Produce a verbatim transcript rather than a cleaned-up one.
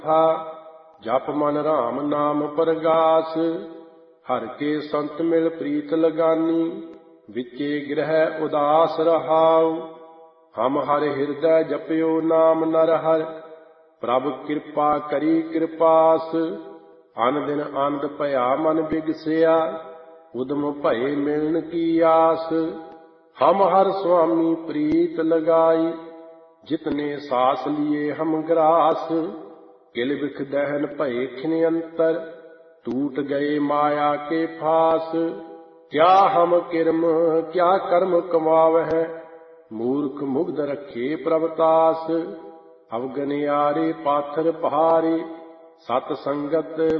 था जप मन राम नाम परगास। हर के संत मिल प्रीत लगानी विचे गृह उदास रहाऊ। हम हर हृदय जपयो नाम नर हर प्रभ कृपा करी कृपास। अन दिन आनंद भया मन बिगसिया उदम भये मिलन की आस। हम हर स्वामी प्रीत लगाई जितने सास लिए हम ग्रास। किल बिख दहन भये खिन अंतर टूट गए माया के फास। क्या हम किरम क्या कर्म कमावह मूर्ख मुग्ध रखे प्रभतास। अवगनियारे पाथर पहारे सत संगत